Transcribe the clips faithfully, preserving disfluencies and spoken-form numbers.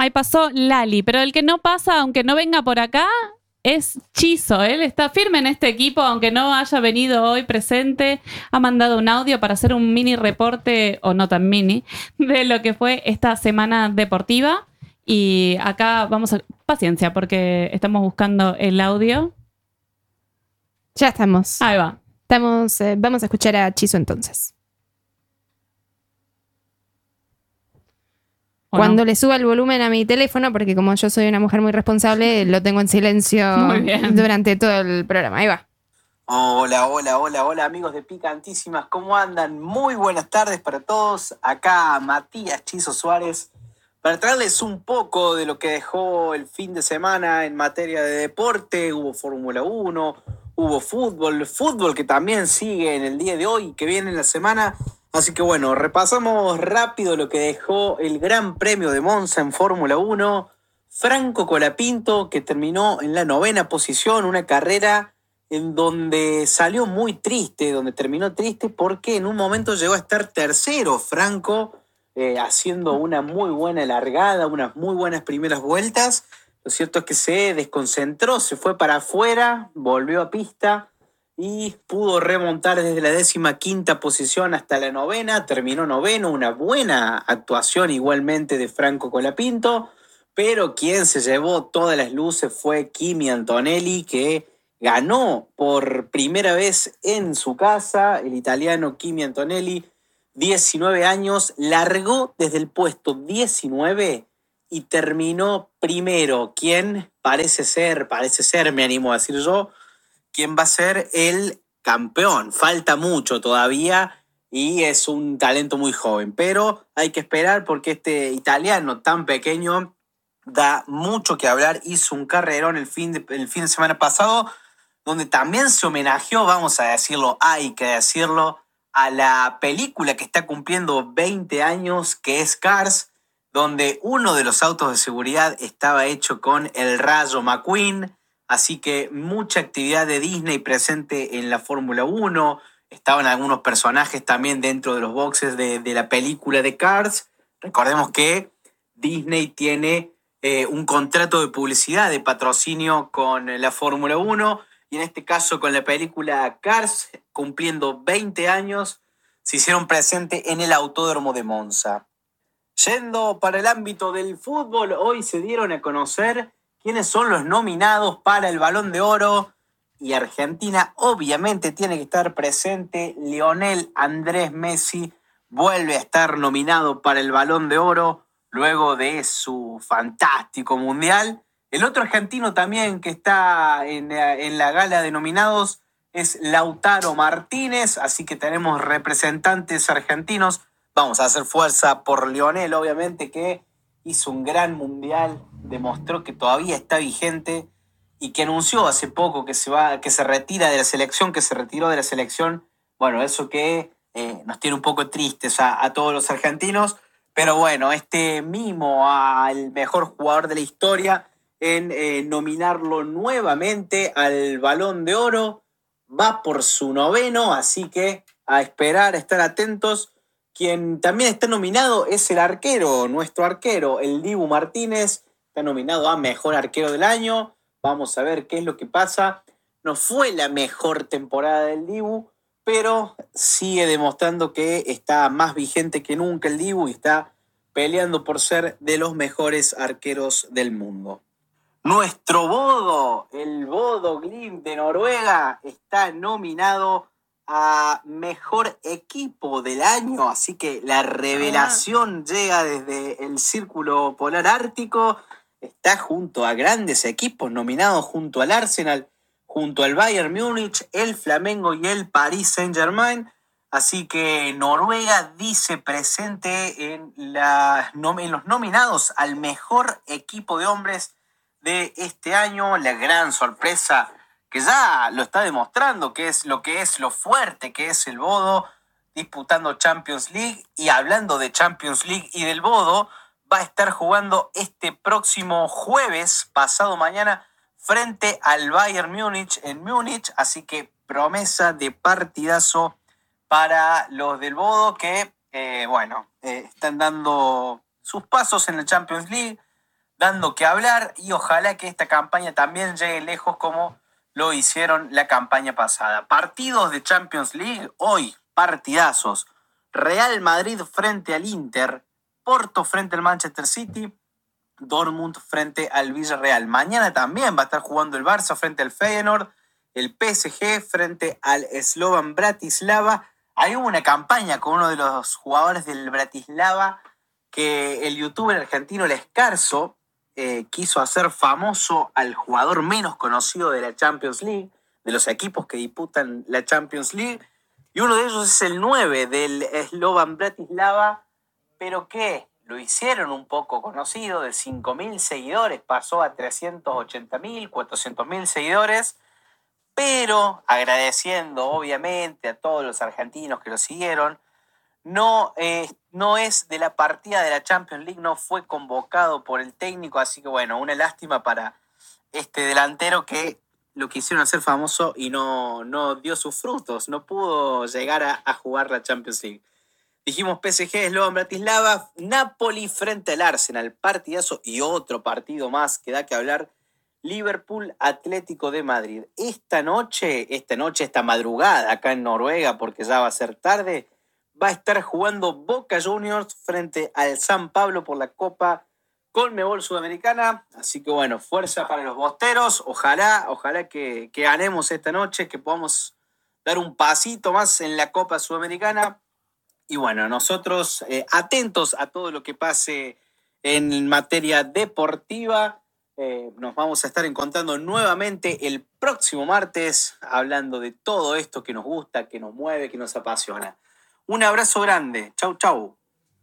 Ahí pasó Lali, pero el que no pasa, aunque no venga por acá, es Chizo. Él está firme en este equipo, aunque no haya venido hoy presente. Ha mandado un audio para hacer un mini reporte, o no tan mini, de lo que fue esta semana deportiva. Y acá vamos a... Paciencia, porque estamos buscando el audio. Ya estamos. Ahí va. Estamos, eh, vamos a escuchar a Chizo entonces. Cuando no? le suba el volumen a mi teléfono, porque como yo soy una mujer muy responsable, lo tengo en silencio durante todo el programa. Ahí va. Hola, hola, hola, hola amigos de Picantísimas, ¿cómo andan? Muy buenas tardes para todos. Acá Matías Chizo Suárez para traerles un poco de lo que dejó el fin de semana en materia de deporte. Hubo Fórmula uno, hubo fútbol, fútbol que también sigue en el día de hoy, que viene en la semana. Así que bueno, repasamos rápido lo que dejó el Gran Premio de Monza en Fórmula uno. Franco Colapinto, que terminó en la novena posición, una carrera en donde salió muy triste, donde terminó triste porque en un momento llegó a estar tercero Franco, eh, haciendo una muy buena largada, unas muy buenas primeras vueltas. Lo cierto es que se desconcentró, se fue para afuera, volvió a pista y pudo remontar desde la décima quinta posición hasta la novena, terminó noveno, una buena actuación igualmente de Franco Colapinto, pero quien se llevó todas las luces fue Kimi Antonelli, que ganó por primera vez en su casa. El italiano Kimi Antonelli, diecinueve años, largó desde el puesto diecinueve y terminó primero. ¿Quién parece ser, parece ser, me animo a decir yo, quién va a ser el campeón? Falta mucho todavía y es un talento muy joven, pero hay que esperar porque este italiano tan pequeño da mucho que hablar. Hizo un carrerón el fin de, el fin de semana pasado, donde también se homenajeó, vamos a decirlo, hay que decirlo, a la película que está cumpliendo veinte años, que es Cars, donde uno de los autos de seguridad estaba hecho con el Rayo McQueen. Así que mucha actividad de Disney presente en la Fórmula uno. Estaban algunos personajes también dentro de los boxes de, de la película de Cars. Recordemos que Disney tiene eh, un contrato de publicidad, de patrocinio con la Fórmula uno. Y en este caso con la película Cars, cumpliendo veinte años, se hicieron presente en el Autódromo de Monza. Yendo para el ámbito del fútbol, hoy se dieron a conocer quiénes son los nominados para el Balón de Oro, y Argentina obviamente tiene que estar presente. Lionel Andrés Messi vuelve a estar nominado para el Balón de Oro luego de su fantástico mundial. El otro argentino también que está en, en la gala de nominados es Lautaro Martínez, así que tenemos representantes argentinos. Vamos a hacer fuerza por Lionel, obviamente, que hizo un gran mundial, demostró que todavía está vigente y que anunció hace poco que se va, que se retira de la selección, que se retiró de la selección. Bueno, eso que eh, nos tiene un poco tristes a, a todos los argentinos, pero bueno, este mimo al mejor jugador de la historia en eh, nominarlo nuevamente al Balón de Oro, va por su noveno, así que a esperar, a estar atentos. Quien también está nominado es el arquero, nuestro arquero, el Dibu Martínez, está nominado a Mejor Arquero del Año. Vamos a ver qué es lo que pasa. No fue la mejor temporada del Dibu, pero sigue demostrando que está más vigente que nunca el Dibu y está peleando por ser de los mejores arqueros del mundo. Nuestro Bodo, el Bodo Glimt de Noruega, está nominado a Mejor Equipo del Año, así que la revelación ah. llega desde el Círculo Polar Ártico. Está junto a grandes equipos nominados, junto al Arsenal, junto al Bayern Múnich, el Flamengo y el Paris Saint-Germain. Así que Noruega dice presente en, la, en los nominados al Mejor Equipo de Hombres de este año. La gran sorpresa, que ya lo está demostrando, que es lo que es lo fuerte que es el Bodo, disputando Champions League. Y hablando de Champions League y del Bodo, va a estar jugando este próximo jueves, pasado mañana, frente al Bayern Múnich en Múnich. Así que promesa de partidazo para los del Bodo, que, eh, bueno, eh, están dando sus pasos en la Champions League. dando que hablar y ojalá que esta campaña también llegue lejos como lo hicieron la campaña pasada. Partidos de Champions League hoy, partidazos. Real Madrid frente al Inter, Porto frente al Manchester City, Dortmund frente al Villarreal. Mañana también va a estar jugando el Barça frente al Feyenoord, el P S G frente al Slovan Bratislava. Hay una campaña con uno de los jugadores del Bratislava que el youtuber argentino El Escarzo eh, quiso hacer famoso al jugador menos conocido de la Champions League, de los equipos que disputan la Champions League, y uno de ellos es el nueve del Slovan Bratislava, pero que lo hicieron un poco conocido, de cinco mil seguidores pasó a trescientos ochenta mil, cuatrocientos mil seguidores, pero agradeciendo obviamente a todos los argentinos que lo siguieron, no, eh, no es de la partida de la Champions League, no fue convocado por el técnico, así que bueno, una lástima para este delantero que lo quisieron hacer famoso y no, no dio sus frutos, no pudo llegar a, a jugar la Champions League. Dijimos P S G, Slovan Bratislava, Napoli frente al Arsenal, partidazo y otro partido más que da que hablar, Liverpool Atlético de Madrid. Esta noche, esta noche, esta madrugada acá en Noruega, porque ya va a ser tarde, va a estar jugando Boca Juniors frente al San Pablo por la Copa Conmebol Sudamericana. Así que bueno, fuerza para los bosteros. Ojalá, ojalá que, que ganemos esta noche, que podamos dar un pasito más en la Copa Sudamericana. Y bueno, nosotros eh, atentos a todo lo que pase en materia deportiva. Eh, nos vamos a estar encontrando nuevamente el próximo martes hablando de todo esto que nos gusta, que nos mueve, que nos apasiona. Un abrazo grande. Chau, chau.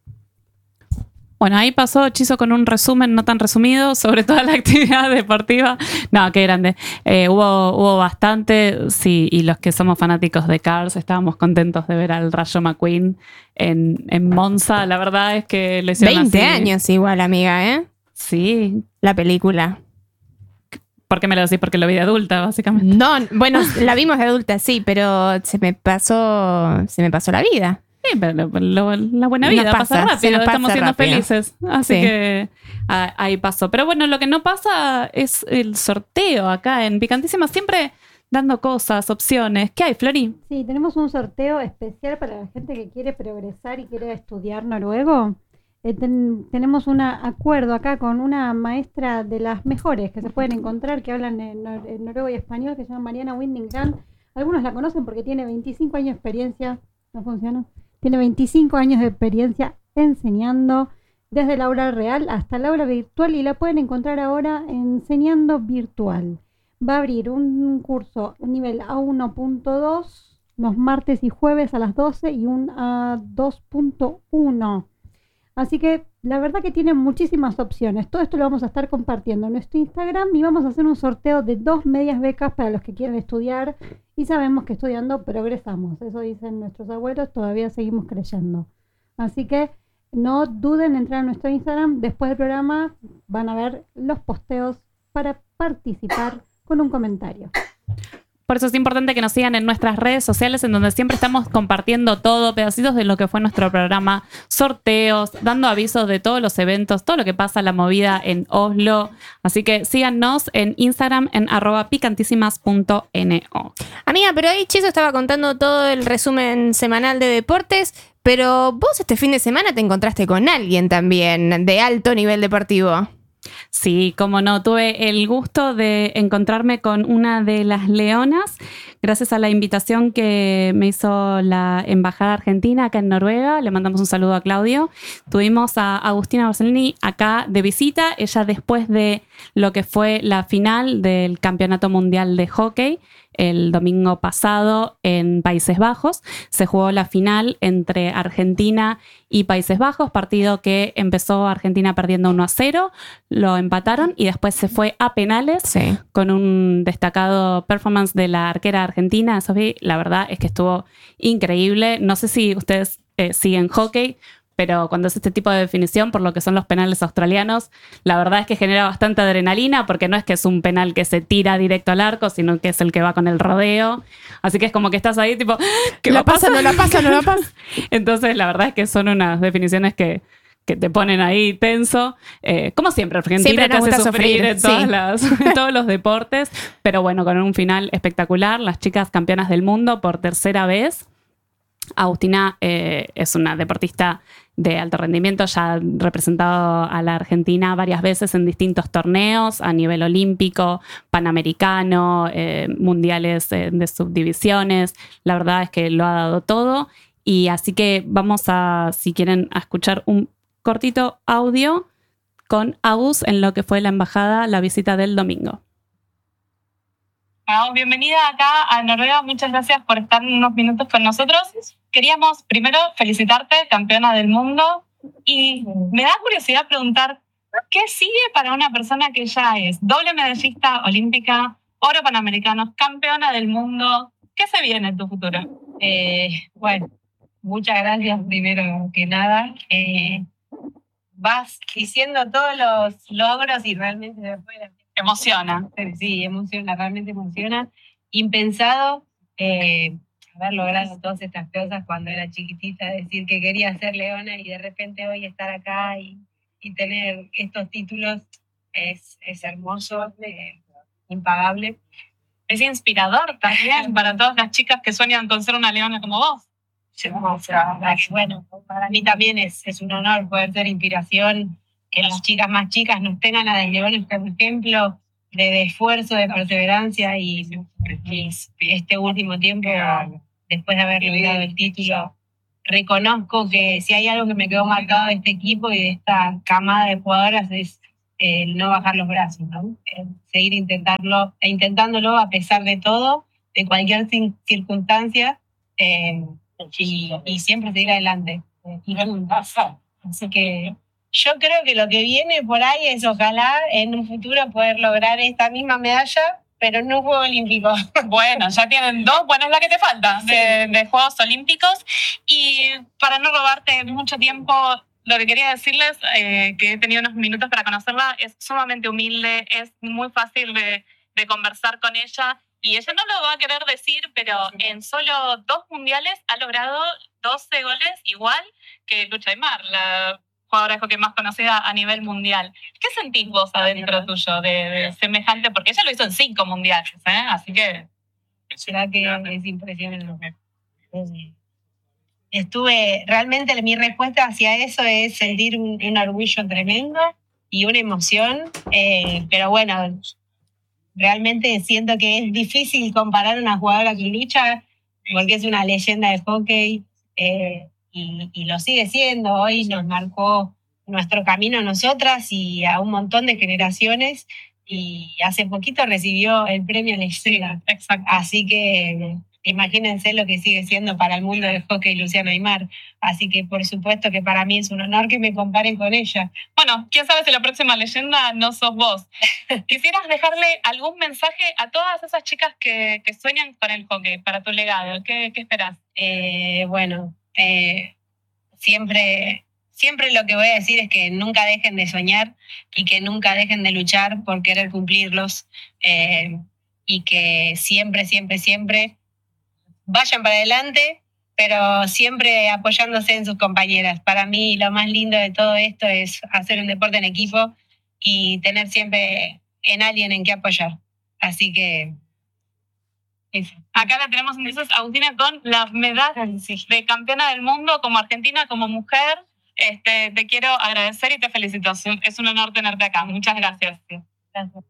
Bueno, ahí pasó Chizo con un resumen no tan resumido sobre toda la actividad deportiva. No, qué grande. Eh, hubo, hubo bastante, sí, y los que somos fanáticos de Cars estábamos contentos de ver al Rayo McQueen en, en Monza. La verdad es que le hicieron veinte así. años igual, amiga, ¿eh? Sí. La película. ¿Por qué me lo decís? Porque lo vi de adulta, básicamente. No, bueno, la vimos de adulta, sí, pero se me pasó, se me pasó la vida. Sí, pero lo, lo, la buena vida pasa, pasa rápido, pasa estamos siendo rápido. felices. Así Sí. que a, ahí pasó. Pero bueno, lo que no pasa es el sorteo acá en Picantísima, siempre dando cosas, opciones. ¿Qué hay, Flori? Sí, tenemos un sorteo especial para la gente que quiere progresar y quiere estudiar noruego. Eh, ten- tenemos un acuerdo acá con una maestra de las mejores que se pueden encontrar, que hablan en, nor- en noruego y español, que se llama Mariana Winding-Gran. Algunos la conocen porque tiene veinticinco años de experiencia. ¿No funciona? Tiene veinticinco años de experiencia enseñando desde el aula real hasta el aula virtual y la pueden encontrar ahora Enseñando Virtual. Va a abrir un curso nivel A uno punto dos los martes y jueves a las doce y un A dos punto uno. Así que la verdad que tiene muchísimas opciones. Todo esto lo vamos a estar compartiendo en nuestro Instagram y vamos a hacer un sorteo de dos medias becas para los que quieran estudiar. Y sabemos que estudiando progresamos. Eso dicen nuestros abuelos, todavía seguimos creyendo. Así que no duden en entrar a nuestro Instagram. Después del programa van a ver los posteos para participar con un comentario. Por eso es importante que nos sigan en nuestras redes sociales, en donde siempre estamos compartiendo todo, pedacitos de lo que fue nuestro programa, sorteos, dando avisos de todos los eventos, todo lo que pasa, la movida en Oslo. Así que síganos en Instagram en arroba picantísimas punto no. Amiga, pero ahí Chizo estaba contando todo el resumen semanal de deportes, pero vos este fin de semana te encontraste con alguien también de alto nivel deportivo. Sí, como no, tuve el gusto de encontrarme con una de las leonas gracias a la invitación que me hizo la Embajada Argentina acá en Noruega. Le mandamos un saludo a Claudio. Tuvimos a Agustina Borsellini acá de visita. Ella, después de lo que fue la final del Campeonato Mundial de Hockey el domingo pasado en Países Bajos, se jugó la final entre Argentina y Países Bajos, partido que empezó Argentina perdiendo uno a cero, lo empataron y después se fue a penales, Sí. con un destacado performance de la arquera argentina, Sofía. La verdad es que estuvo increíble. No sé si ustedes eh, siguen hockey, pero cuando es este tipo de definición, por lo que son los penales australianos, la verdad es que genera bastante adrenalina, porque no es que es un penal que se tira directo al arco, sino que es el que va con el rodeo. Así que es como que estás ahí tipo, ¿qué va La a pasar? pasa, no la pasa, no la pasa. Entonces, la verdad es que son unas definiciones que, que te ponen ahí tenso. Eh, como siempre, Argentina Siempre te nos hace gusta sufrir sufrir, en, todas sí. las, en todos los deportes, pero bueno, con un final espectacular. Las chicas campeonas del mundo por tercera vez. Agustina eh, es una deportista de alto rendimiento, ya ha representado a la Argentina varias veces en distintos torneos a nivel olímpico, panamericano, eh, mundiales eh, de subdivisiones. La verdad es que lo ha dado todo. Y así que vamos a, si quieren, a escuchar un cortito audio con Agus en lo que fue la embajada, la visita del domingo. Bueno, bienvenida acá a Noruega, muchas gracias por estar unos minutos con nosotros. Queríamos primero felicitarte, campeona del mundo, y me da curiosidad preguntar, ¿qué sigue para una persona que ya es doble medallista olímpica, oro panamericano, campeona del mundo? ¿Qué se viene en tu futuro? Eh, bueno, muchas gracias primero que nada. Eh, vas diciendo todos los logros y realmente después Emociona. sí, emociona, realmente emociona. Impensado eh, haber logrado todas estas cosas cuando era chiquitita, decir que quería ser leona y de repente hoy estar acá y, y tener estos títulos es, es hermoso, eh, impagable. Es inspirador también para todas las chicas que sueñan con ser una leona como vos. Bueno, para mí también es, es un honor poder ser inspiración, que las chicas más chicas nos tengan a las leonas como ejemplo de, de esfuerzo, de perseverancia y, y este último tiempo, después de haber logrado el título, reconozco que si hay algo que me quedó marcado de este equipo y de esta camada de jugadoras es el no bajar los brazos, ¿no? El seguir intentarlo, intentándolo a pesar de todo, de cualquier circunstancia, eh, y, y siempre seguir adelante. Así que yo creo que lo que viene por ahí es ojalá en un futuro poder lograr esta misma medalla, pero en un Juego Olímpico. Bueno, ya tienen dos, bueno, es la que te falta, de, de Juegos Olímpicos. Y para no robarte mucho tiempo, lo que quería decirles, eh, que he tenido unos minutos para conocerla, es sumamente humilde, es muy fácil de, de conversar con ella. Y ella no lo va a querer decir, pero en solo dos mundiales ha logrado doce goles, igual que Lucha Aymar, la jugadora de hockey más conocida a nivel mundial. ¿Qué sentís vos adentro tuyo de, de semejante? Porque ella lo hizo en cinco mundiales, ¿eh? Así que... ¿Será que es impresionante? Estuve, realmente mi respuesta hacia eso es sentir un, un orgullo tremendo y una emoción, eh, pero bueno, realmente siento que es difícil comparar una jugadora que lucha porque es una leyenda de hockey, eh, Y, y lo sigue siendo. Hoy nos marcó nuestro camino a nosotras y a un montón de generaciones, y hace poquito recibió el premio Leyenda. Exacto. Así que imagínense lo que sigue siendo para el mundo del hockey Luciana Aymar. Así que por supuesto que para mí es un honor que me comparen con ella. Bueno, quién sabe si la próxima leyenda no sos vos. ¿Quisieras dejarle algún mensaje a todas esas chicas que, que sueñan con el hockey para tu legado? ¿Qué, qué esperás? Eh, bueno, Eh, siempre, siempre lo que voy a decir es que nunca dejen de soñar y que nunca dejen de luchar por querer cumplirlos, eh, y que siempre, siempre, siempre vayan para adelante, pero siempre apoyándose en sus compañeras. Para mí lo más lindo de todo esto es hacer un deporte en equipo y tener siempre en alguien en que apoyar. Así que... Eso. Acá la tenemos entonces, Agustina, con las medallas de campeona del mundo como argentina, como mujer. Este, te quiero agradecer y te felicito. Es un honor tenerte acá. Muchas gracias. Gracias.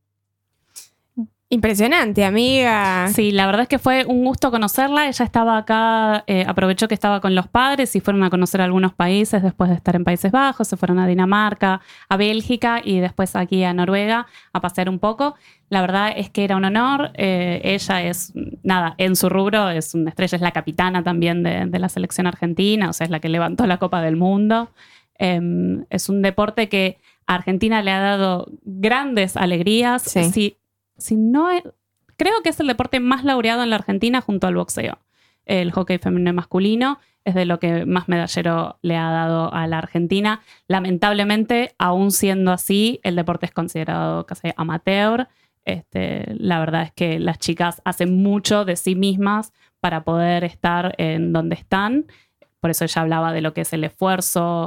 Impresionante, amiga. Sí, la verdad es que fue un gusto conocerla. Ella estaba acá, eh, aprovechó que estaba con los padres y fueron a conocer algunos países después de estar en Países Bajos. Se fueron a Dinamarca, a Bélgica y después aquí a Noruega a pasear un poco. La verdad es que era un honor. Eh, ella es, nada, en su rubro es una estrella, es la capitana también de, de la selección argentina, o sea, es la que levantó la Copa del Mundo. Eh, es un deporte que a Argentina le ha dado grandes alegrías. Sí. Si, si no es, creo que es el deporte más laureado en la Argentina junto al boxeo. El hockey femenino y masculino es de lo que más medallero le ha dado a la Argentina. Lamentablemente, aún siendo así, el deporte es considerado casi amateur. Este, la verdad es que las chicas hacen mucho de sí mismas para poder estar en donde están. Por eso ella hablaba de lo que es el esfuerzo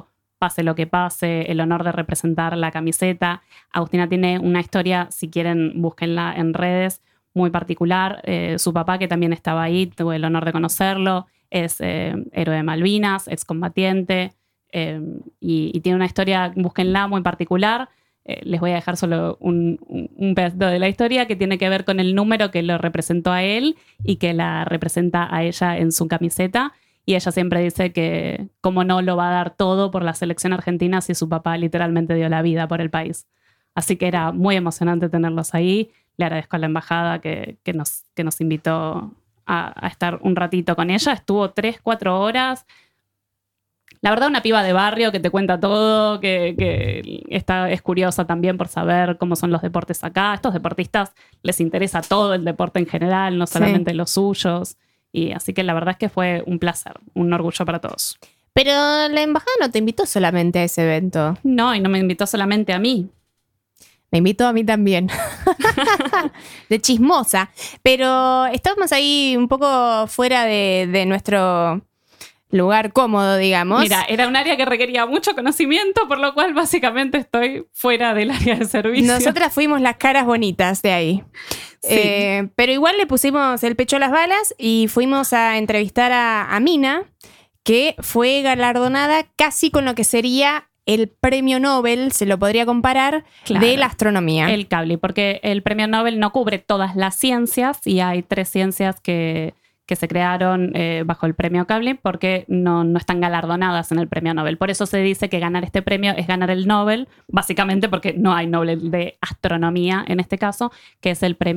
pase lo que pase, el honor de representar la camiseta. Agustina tiene una historia, si quieren, búsquenla en redes, muy particular. Eh, su papá, que también estaba ahí, tuve el honor de conocerlo, es eh, héroe de Malvinas, excombatiente, eh, y, y tiene una historia, búsquenla, muy particular. Eh, les voy a dejar solo un, un, un pedazo de la historia que tiene que ver con el número que lo representó a él y que la representa a ella en su camiseta. Y ella siempre dice que cómo no lo va a dar todo por la selección argentina si su papá literalmente dio la vida por el país. Así que era muy emocionante tenerlos ahí. Le agradezco a la embajada que, que, nos, que nos invitó a, a estar un ratito con ella. Estuvo tres, cuatro horas. La verdad, una piba de barrio que te cuenta todo, que, que está, es curiosa también por saber cómo son los deportes acá. A estos deportistas les interesa todo el deporte en general, no solamente sí. los suyos. Y así que la verdad es que fue un placer, un orgullo para todos. Pero la embajada no te invitó solamente a ese evento. No, y no me invitó solamente a mí. Me invitó a mí también. De chismosa. Pero estábamos ahí un poco fuera de, de nuestro lugar cómodo, digamos. Mira, era un área que requería mucho conocimiento, por lo cual básicamente estoy fuera del área de servicio. Nosotras fuimos las caras bonitas de ahí. Sí. Eh, pero igual le pusimos el pecho a las balas y fuimos a entrevistar a, a Mina, que fue galardonada casi con lo que sería el premio Nobel, se lo podría comparar, claro, de la astronomía. El Kavli, porque el premio Nobel no cubre todas las ciencias y hay tres ciencias que, que se crearon eh, bajo el premio Kavli porque no, no están galardonadas en el premio Nobel. Por eso se dice que ganar este premio es ganar el Nobel, básicamente porque no hay Nobel de astronomía en este caso, que es el premio